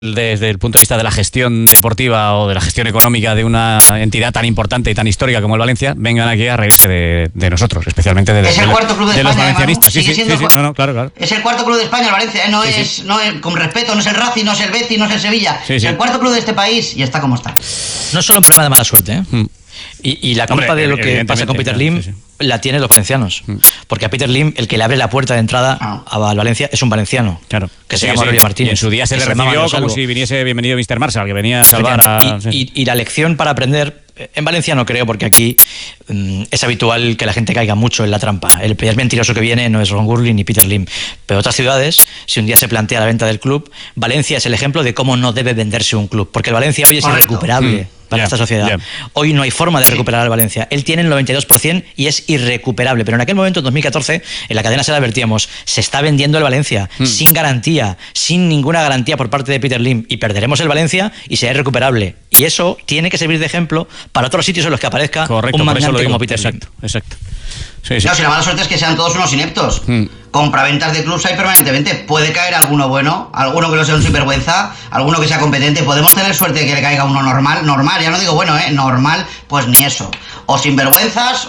desde el punto de vista de la gestión deportiva o de la gestión económica de una entidad tan importante y tan histórica como el Valencia, vengan aquí a reírse de nosotros, especialmente de, es el cuarto club de los España, valencianistas. Sí, claro. Es el cuarto club de España, el Valencia, no es, con respeto, no es el Racing, no es el Betis, no es el Sevilla, es el cuarto club de este país y está como está. No es solo un problema de mala suerte, ¿eh? Y la culpa de lo que pasa con Peter Lim la tienen los valencianos. Porque a Peter Lim, el que le abre la puerta de entrada al Valencia es un valenciano. Claro. Que se llama Aurelio Martínez. Y en su día se le recibió como si viniese bienvenido Mr. Marshall, que venía a salvar a... Y la lección para aprender... En Valencia no creo, porque aquí es habitual que la gente caiga mucho en la trampa. El primer mentiroso que viene no es Ron Gurley ni Peter Lim. Pero otras ciudades, si un día se plantea la venta del club, Valencia es el ejemplo de cómo no debe venderse un club. Porque el Valencia hoy es irrecuperable para esta sociedad. Hoy no hay forma de recuperar al Valencia. Él tiene el 92% y es irrecuperable. Pero en aquel momento, en 2014, en la cadena se la advertíamos, se está vendiendo el Valencia sin garantía, sin ninguna garantía por parte de Peter Lim. Y perderemos el Valencia y será irrecuperable. Y eso tiene que servir de ejemplo para otros sitios en los que aparezca un magnate como Peter Lim. Exacto. Sí. No, si la mala suerte es que sean todos unos ineptos. Compraventas de clubs hay permanentemente. Puede caer alguno bueno, alguno que no sea un sinvergüenza, alguno que sea competente. Podemos tener suerte de que le caiga uno normal, ya no digo bueno, normal, pues ni eso. O sinvergüenzas,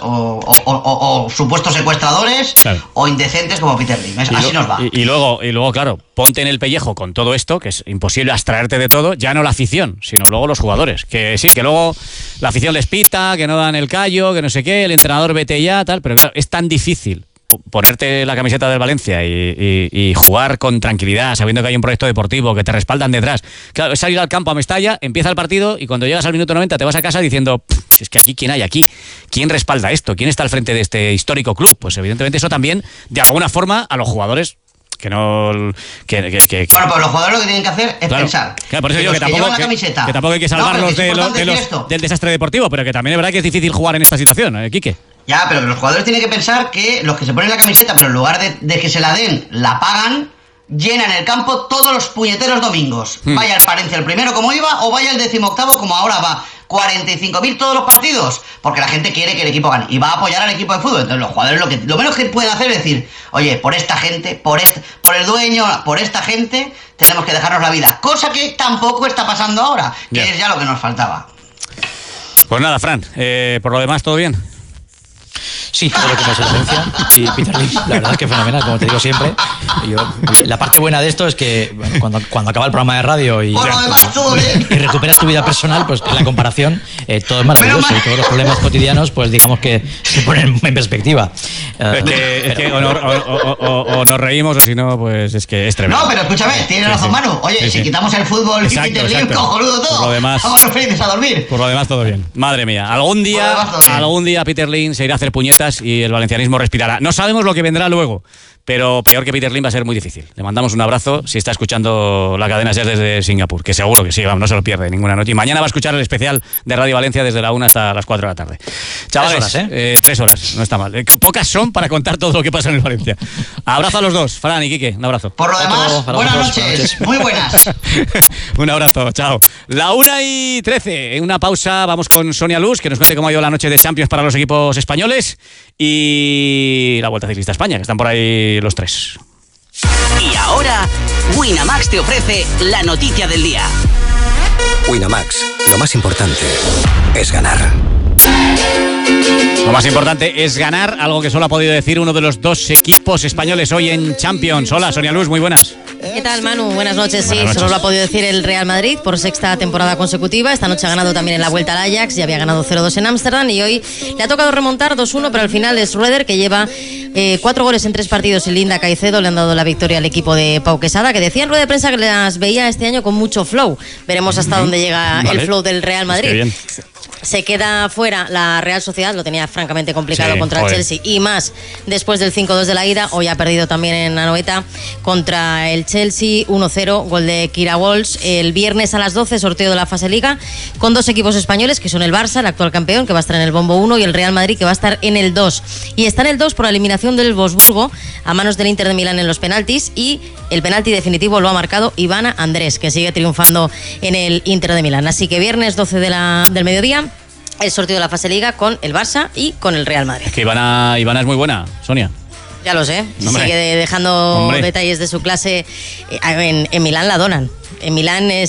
o supuestos secuestradores, o indecentes como Peter Lim. Así nos va. Y luego, claro, ponte en el pellejo con todo esto, que es imposible abstraerte de todo, ya no la afición, sino luego los jugadores. Que sí, que luego la afición les pita, que no dan el callo, que no sé qué, el entrenador vete ya, tal, pero claro, es tan difícil ponerte la camiseta del Valencia y jugar con tranquilidad, sabiendo que hay un proyecto deportivo, que te respaldan detrás. Claro, es salir al campo a Mestalla, empieza el partido y cuando llegas al minuto 90 te vas a casa diciendo, si es que aquí, ¿quién hay aquí? ¿Quién respalda esto? ¿Quién está al frente de este histórico club? Pues evidentemente eso también, de alguna forma, a los jugadores... Bueno, pues los jugadores lo que tienen que hacer es pensar. Claro, por eso digo que tampoco hay que salvarlos del desastre deportivo, pero que también es verdad que es difícil jugar en esta situación, Quique. Ya, pero los jugadores tienen que pensar que los que se ponen la camiseta, pero en lugar de que se la den, la pagan, llenan el campo todos los puñeteros domingos. Vaya el Palencia el primero como iba, o vaya el 18º como ahora va. 45.000 todos los partidos, porque la gente quiere que el equipo gane y va a apoyar al equipo de fútbol. Entonces los jugadores lo menos que pueden hacer es decir, oye, por esta gente, por el dueño, por esta gente tenemos que dejarnos la vida, cosa que tampoco está pasando ahora, que es ya lo que nos faltaba. Pues nada, Fran, por lo demás, ¿todo bien? Sí, todo lo que me Valencia y Peter Lim, la verdad es que fenomenal, como te digo siempre. La parte buena de esto es que cuando acaba el programa de radio y recuperas tu vida personal, pues en la comparación todo es maravilloso y todos los problemas cotidianos, pues digamos que se ponen en perspectiva. Es que o nos reímos o si no, pues es que es tremendo. No, pero escúchame, tienes razón, Manu. Oye, si quitamos el fútbol y Peter Lim, cojonudo todo. Por lo demás, vámonos felices a dormir. Por lo demás, todo bien. Madre mía, algún día Peter Lim se irá a hacer puñetas y el valencianismo respirará. No sabemos lo que vendrá luego, pero peor que Peter Lim va a ser muy difícil. Le mandamos un abrazo si está escuchando la cadena SER desde Singapur, que seguro que sí, vamos, no se lo pierde ninguna noche. Y mañana va a escuchar el especial de Radio Valencia desde la 1 hasta las 4 de la tarde. Chavales, 3 horas, 3 horas, no está mal. Pocas son para contar todo lo que pasa en el Valencia. Abrazo a los dos, Fran y Quique, un abrazo. Por lo demás, buenas noches, muy buenas. Un abrazo, chao. La 1:13, en una pausa vamos con Sonia Luz, que nos cuente cómo ha ido la noche de Champions para los equipos españoles y la Vuelta Ciclista a España, que están por ahí los tres. Y ahora, Winamax te ofrece la noticia del día. Winamax, lo más importante es ganar. Lo más importante es ganar, algo que solo ha podido decir uno de los dos equipos españoles hoy en Champions. Hola, Sonia Luz, muy buenas. ¿Qué tal, Manu? Buenas noches. Sí, solo lo ha podido decir el Real Madrid por sexta temporada consecutiva. Esta noche ha ganado también en la Vuelta al Ajax, ya había ganado 0-2 en Ámsterdam y hoy le ha tocado remontar 2-1, pero al final es Rueder, que lleva 4 goles en 3 partidos, y Linda Caicedo le han dado la victoria al equipo de Pau Quesada, que decía en rueda de prensa que las veía este año con mucho flow. Veremos hasta dónde llega el flow del Real Madrid. Se queda fuera la Real Sociedad, lo tenía francamente complicado contra el Chelsea y más después del 5-2 de la ida. Hoy ha perdido también en Anoeta contra el Chelsea 1-0, gol de Kira Walsh. El viernes a las 12, sorteo de la fase Liga con 2 equipos españoles, que son el Barça, el actual campeón, que va a estar en el bombo 1, y el Real Madrid, que va a estar en el 2. Y está en el 2 por la eliminación del Wolfsburgo a manos del Inter de Milán en los penaltis, y el penalti definitivo lo ha marcado Ivana Andrés, que sigue triunfando en el Inter de Milán. Así que viernes 12 del mediodía, el sorteo de la fase Liga con el Barça y con el Real Madrid. Es que Ivana es muy buena, Sonia. Ya lo sé, sigue dejando detalles de su clase. En Milán la donan. En Milán es